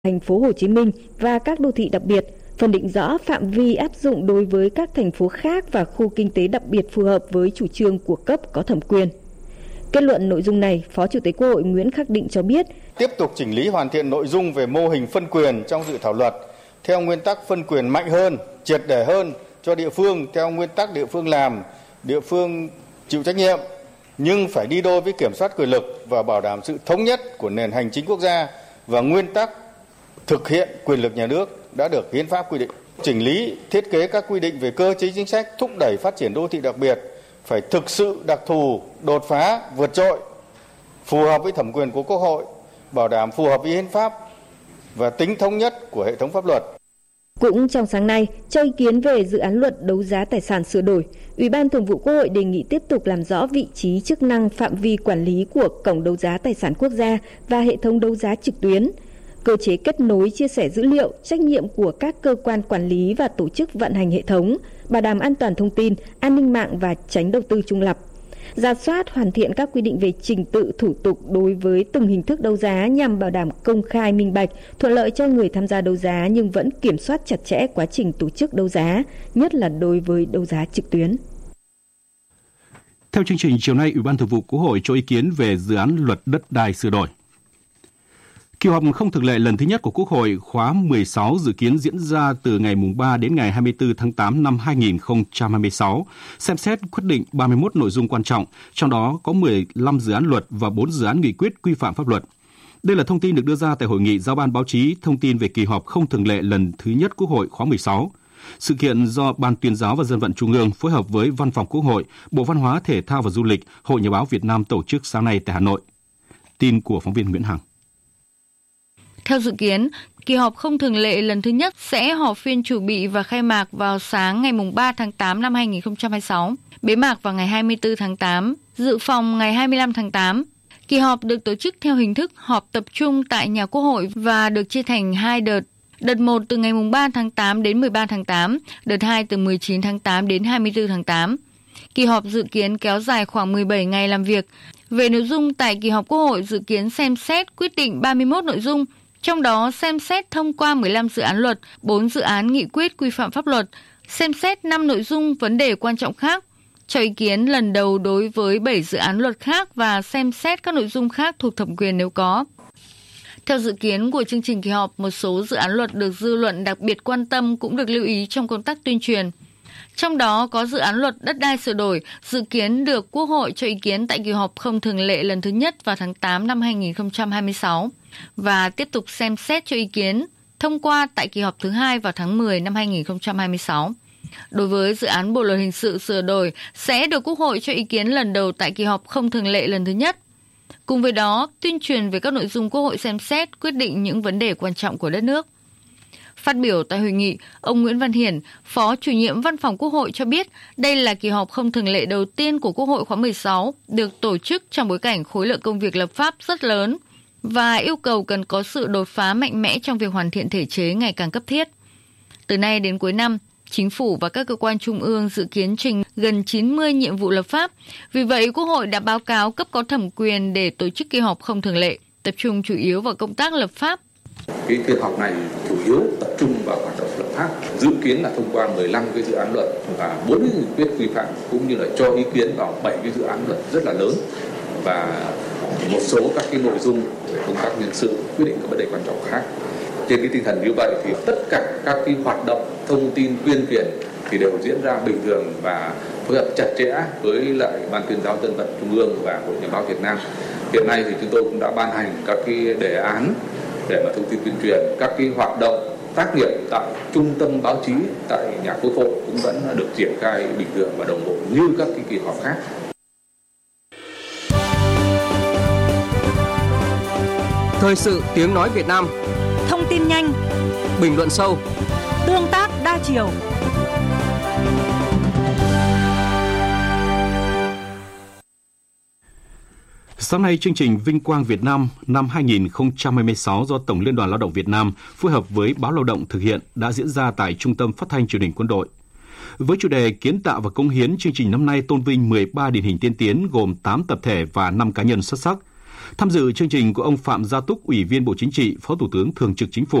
thành phố Hồ Chí Minh và các đô thị đặc biệt, phân định rõ phạm vi áp dụng đối với các thành phố khác và khu kinh tế đặc biệt phù hợp với chủ trương của cấp có thẩm quyền. Kết luận nội dung này, Phó Chủ tịch Quốc hội Nguyễn Khắc Định cho biết, tiếp tục chỉnh lý hoàn thiện nội dung về mô hình phân quyền trong dự thảo luật theo nguyên tắc phân quyền mạnh hơn, triệt để hơn cho địa phương theo nguyên tắc địa phương làm, địa phương chịu trách nhiệm, nhưng phải đi đôi với kiểm soát quyền lực và bảo đảm sự thống nhất của nền hành chính quốc gia và nguyên tắc thực hiện quyền lực nhà nước đã được hiến pháp quy định. Chỉnh lý thiết kế các quy định về cơ chế chính sách thúc đẩy phát triển đô thị đặc biệt phải thực sự đặc thù, đột phá, vượt trội, phù hợp với thẩm quyền của Quốc hội, bảo đảm phù hợp với hiến pháp và tính thống nhất của hệ thống pháp luật. Cũng trong sáng nay, cho ý kiến về dự án luật đấu giá tài sản sửa đổi, Ủy ban Thường vụ Quốc hội đề nghị tiếp tục làm rõ vị trí, chức năng, phạm vi quản lý của Cổng đấu giá tài sản quốc gia và hệ thống đấu giá trực tuyến, cơ chế kết nối chia sẻ dữ liệu, trách nhiệm của các cơ quan quản lý và tổ chức vận hành hệ thống, bảo đảm an toàn thông tin, an ninh mạng và tránh đầu tư trung lập. Rà soát hoàn thiện các quy định về trình tự thủ tục đối với từng hình thức đấu giá nhằm bảo đảm công khai minh bạch, thuận lợi cho người tham gia đấu giá nhưng vẫn kiểm soát chặt chẽ quá trình tổ chức đấu giá, nhất là đối với đấu giá trực tuyến. Theo chương trình, chiều nay Ủy ban Thường vụ Quốc hội cho ý kiến về dự án luật đất đai sửa đổi. Kỳ họp không thường lệ lần thứ nhất của Quốc hội khóa 16 dự kiến diễn ra từ ngày 3 đến ngày 24 tháng 8 năm 2026, xem xét quyết định 31 nội dung quan trọng, trong đó có 15 dự án luật và 4 dự án nghị quyết quy phạm pháp luật. Đây là thông tin được đưa ra tại Hội nghị Giao ban báo chí thông tin về kỳ họp không thường lệ lần thứ nhất Quốc hội khóa 16. Sự kiện do Ban Tuyên giáo và Dân vận Trung ương phối hợp với Văn phòng Quốc hội, Bộ Văn hóa, Thể thao và Du lịch, Hội Nhà báo Việt Nam tổ chức sáng nay tại Hà Nội. Tin của phóng viên Nguyễn Hằng. Theo dự kiến, kỳ họp không thường lệ lần thứ nhất sẽ họp phiên chủ bị và khai mạc vào sáng ngày 3 tháng 8 năm 2026, bế mạc vào ngày 24 tháng 8, dự phòng ngày 25 tháng 8. Kỳ họp được tổ chức theo hình thức họp tập trung tại nhà Quốc hội và được chia thành 2 đợt. Đợt 1 từ ngày 3 tháng 8 đến 13 tháng 8, đợt 2 từ 19 tháng 8 đến 24 tháng 8. Kỳ họp dự kiến kéo dài khoảng 17 ngày làm việc. Về nội dung tại kỳ họp Quốc hội dự kiến xem xét quyết định 31 nội dung, trong đó xem xét thông qua 15 dự án luật, 4 dự án nghị quyết quy phạm pháp luật, xem xét 5 nội dung vấn đề quan trọng khác, cho ý kiến lần đầu đối với 7 dự án luật khác và xem xét các nội dung khác thuộc thẩm quyền nếu có. Theo dự kiến của chương trình kỳ họp, một số dự án luật được dư luận đặc biệt quan tâm cũng được lưu ý trong công tác tuyên truyền. Trong đó có dự án luật đất đai sửa đổi, dự kiến được Quốc hội cho ý kiến tại kỳ họp không thường lệ lần thứ nhất vào tháng 8 năm 2026 và tiếp tục xem xét cho ý kiến thông qua tại kỳ họp thứ 2 vào tháng 10 năm 2026. Đối với dự án Bộ luật hình sự sửa đổi sẽ được Quốc hội cho ý kiến lần đầu tại kỳ họp không thường lệ lần thứ nhất. Cùng với đó, tuyên truyền về các nội dung Quốc hội xem xét quyết định những vấn đề quan trọng của đất nước. Phát biểu tại hội nghị, ông Nguyễn Văn Hiển, Phó Chủ nhiệm Văn phòng Quốc hội cho biết đây là kỳ họp không thường lệ đầu tiên của Quốc hội khóa 16 được tổ chức trong bối cảnh khối lượng công việc lập pháp rất lớn và yêu cầu cần có sự đột phá mạnh mẽ trong việc hoàn thiện thể chế ngày càng cấp thiết. Từ nay đến cuối năm, Chính phủ và các cơ quan trung ương dự kiến trình gần 90 nhiệm vụ lập pháp. Vì vậy, Quốc hội đã báo cáo cấp có thẩm quyền để tổ chức kỳ họp không thường lệ, tập trung chủ yếu vào công tác lập pháp. Cái phiên họp này chủ yếu tập trung vào hoạt động lập pháp, dự kiến là thông qua 15 cái dự án luật và 4 nghị quyết quy phạm cũng như là cho ý kiến vào 7 cái dự án luật rất là lớn và một số các cái nội dung về công tác nhân sự, quyết định các vấn đề quan trọng khác. Trên cái tinh thần như vậy thì tất cả các cái hoạt động thông tin tuyên truyền thì đều diễn ra bình thường và phối hợp chặt chẽ với lại Ban Tuyên giáo Dân vận Trung ương và Hội Nhà báo Việt Nam. Hiện nay thì chúng tôi cũng đã ban hành các cái đề án để mà thông tin tuyên truyền, các cái hoạt động tác nghiệp tại trung tâm báo chí tại nhà Quốc hội cũng vẫn được triển khai bình thường và đồng bộ như các cái kỳ họp khác. Thời sự tiếng nói Việt Nam, thông tin nhanh, bình luận sâu, tương tác đa chiều. Sáng nay, chương trình Vinh quang Việt Nam năm 2026 do Tổng Liên đoàn Lao động Việt Nam phối hợp với Báo Lao động thực hiện đã diễn ra tại Trung tâm Phát thanh Truyền hình Quân đội. Với chủ đề Kiến tạo và cống hiến, chương trình năm nay tôn vinh 13 điển hình tiên tiến gồm 8 tập thể và 5 cá nhân xuất sắc. Tham dự chương trình của ông Phạm Gia Túc, Ủy viên Bộ Chính trị, Phó Thủ tướng Thường trực Chính phủ.